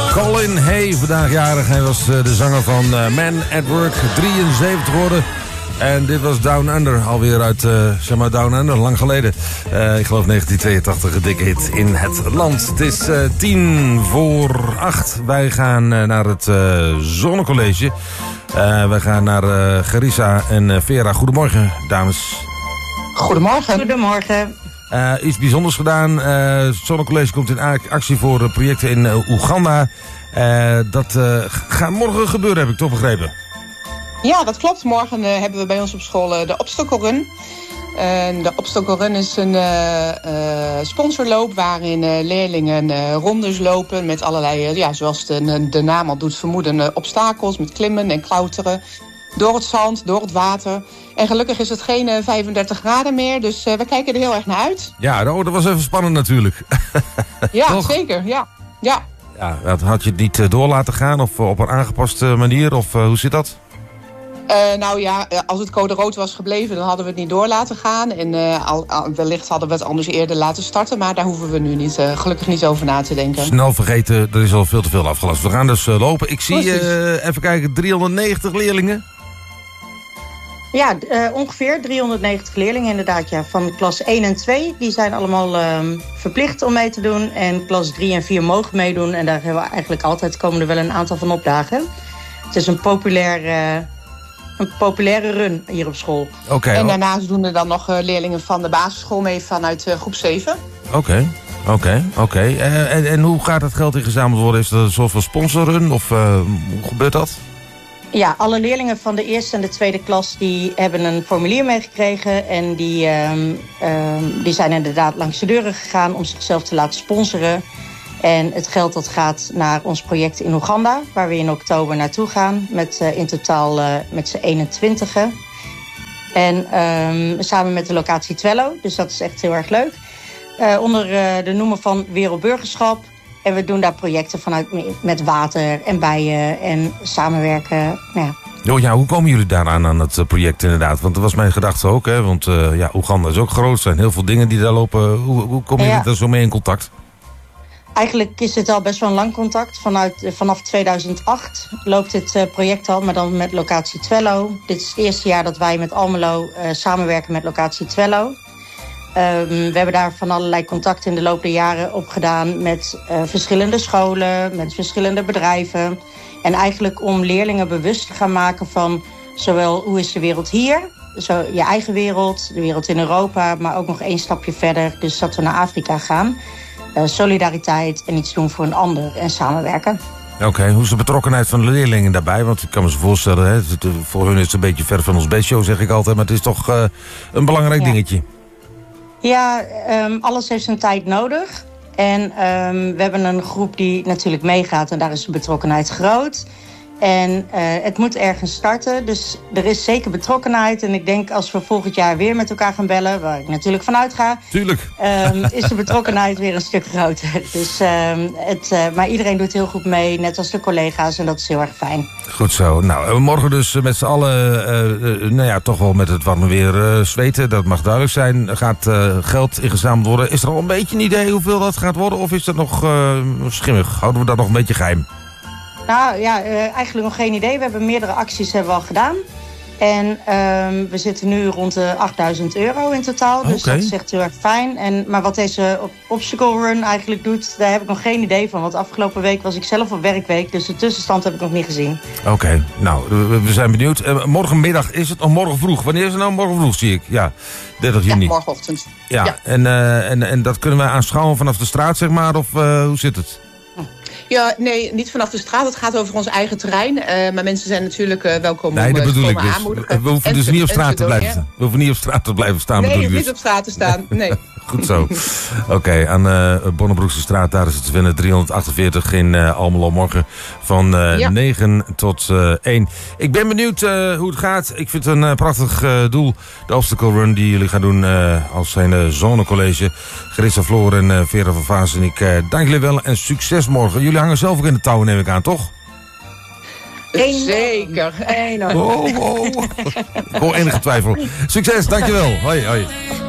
Colin Hay, vandaag jarig. Hij was de zanger van Man at Work, 73 geworden. En dit was Down Under, alweer uit, Down Under, lang geleden. Ik geloof 1982, een dikke hit in het land. Het is 7:50. Wij gaan naar het Zonnecollege. Wij gaan naar Gerisa en Vera. Goedemorgen, dames. Goedemorgen. Goedemorgen. Iets bijzonders gedaan. Het Zonnecollege komt in actie voor projecten in Oeganda. Dat gaat morgen gebeuren, heb ik toch begrepen? Ja, dat klopt. Morgen hebben we bij ons op school de Obstacle Run. De Obstacle Run is een sponsorloop waarin leerlingen rondes lopen met allerlei, zoals de naam al doet vermoeden, obstakels met klimmen en klauteren. Door het zand, door het water. En gelukkig is het geen 35 graden meer, dus we kijken er heel erg naar uit. Ja, dat was even spannend natuurlijk. Ja, toch? Zeker. Ja. Ja, had je het niet door laten gaan of op een aangepaste manier? Of hoe zit dat? Als het code rood was gebleven, dan hadden we het niet door laten gaan. En wellicht hadden we het anders eerder laten starten. Maar daar hoeven we nu gelukkig niet over na te denken. Snel vergeten, er is al veel te veel afgelast. We gaan dus lopen. Ik zie, even kijken, 390 leerlingen. Ja, ongeveer 390 leerlingen inderdaad. Ja. Van klas 1 en 2, die zijn allemaal verplicht om mee te doen. En klas 3 en 4 mogen meedoen. En daar hebben we eigenlijk altijd, komen er wel een aantal van opdagen. Het is een populaire run hier op school. Okay, en daarnaast doen er dan nog leerlingen van de basisschool mee vanuit groep 7. Oké. En hoe gaat het geld ingezameld worden? Is dat een soort van sponsorrun of hoe gebeurt dat? Ja, alle leerlingen van de eerste en de tweede klas die hebben een formulier meegekregen. En die zijn inderdaad langs de deuren gegaan om zichzelf te laten sponsoren. En het geld dat gaat naar ons project in Oeganda, waar we in oktober naartoe gaan. Met in totaal met z'n 21. En samen met de locatie Twello, dus dat is echt heel erg leuk. Onder de noemer van Wereldburgerschap. En we doen daar projecten vanuit met water en bijen en samenwerken. Nou ja. Oh ja, hoe komen jullie daaraan aan het project inderdaad? Want dat was mijn gedachte ook, hè? Want Oeganda is ook groot, er zijn heel veel dingen die daar lopen. Hoe komen jullie daar zo mee in contact? Eigenlijk is het al best wel een lang contact. Vanaf 2008 loopt dit project al, maar dan met locatie Twello. Dit is het eerste jaar dat wij met Almelo samenwerken met locatie Twello. We hebben daar van allerlei contacten in de loop der jaren opgedaan met verschillende scholen, met verschillende bedrijven. En eigenlijk om leerlingen bewust te gaan maken van zowel hoe is de wereld hier, zo je eigen wereld, de wereld in Europa, maar ook nog 1 stapje verder, dus dat we naar Afrika gaan. Solidariteit en iets doen voor een ander en samenwerken. Oké, hoe is de betrokkenheid van de leerlingen daarbij? Want ik kan me zo voorstellen, hè, voor hun is het een beetje ver van ons bedshow, zeg ik altijd, maar het is toch een belangrijk dingetje. Ja, alles heeft zijn tijd nodig. En we hebben een groep die natuurlijk meegaat en daar is de betrokkenheid groot. En het moet ergens starten, dus er is zeker betrokkenheid. En ik denk als we volgend jaar weer met elkaar gaan bellen, waar ik natuurlijk vanuit ga, tuurlijk. Is de betrokkenheid weer een stuk groter. Dus, maar iedereen doet heel goed mee, net als de collega's, en dat is heel erg fijn. Goed zo. Nou, morgen dus met z'n allen, toch wel met het warme weer zweten, dat mag duidelijk zijn. Gaat geld ingezameld worden. Is er al een beetje een idee hoeveel dat gaat worden, of is dat nog schimmig? Houden we dat nog een beetje geheim? Nou ja, eigenlijk nog geen idee. We hebben meerdere acties hebben we al gedaan. En we zitten nu rond de €8.000 in totaal. Dus dat is echt heel erg fijn. Maar wat deze obstacle run eigenlijk doet, daar heb ik nog geen idee van. Want afgelopen week was ik zelf op werkweek. Dus de tussenstand heb ik nog niet gezien. Oké, nou, we zijn benieuwd. Morgenmiddag is het nog morgen vroeg. Wanneer is het nou? Morgen vroeg, zie ik. Ja, 30 juni. Ja, morgenochtend. Ja. En dat kunnen we aanschouwen vanaf de straat, zeg maar? Of hoe zit het? Ja, nee, niet vanaf de straat. Het gaat over ons eigen terrein. Maar mensen zijn natuurlijk welkom om te komen dus. aanmoedigen. We hoeven dus niet op straat te blijven staan. We hoeven niet op straat te blijven staan. Nee, je hoeft niet op straat te staan. Nee. Goed zo. Oké, aan Bonnebroekse straat, daar is het te vinden. 348 in Almelo morgen van 9 tot 1. Ik ben benieuwd hoe het gaat. Ik vind het een prachtig doel. De obstacle run die jullie gaan doen als zijn Zonnecollege. Gerissa Floor en Vera van Vaas. En ik dank jullie wel en succes morgen. Jullie hangen zelf ook in de touwen, neem ik aan, toch? Zeker. Ik hoor enige twijfel. Succes, dankjewel. Hoi, hoi.